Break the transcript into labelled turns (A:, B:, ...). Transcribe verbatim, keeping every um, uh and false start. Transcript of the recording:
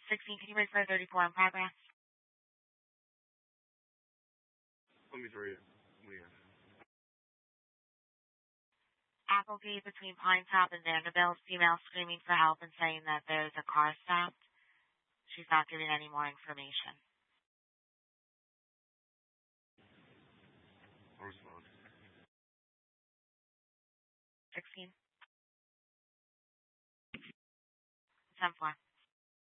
A: sixteen, can you wait for thirty-four in progress?
B: Let me three it. Yeah.
A: Applegate between Pine Top and Vanderbilt, female screaming for help and saying that there's a car stopped. She's not giving any more information.
B: I'll respond.
A: sixteen. ten four.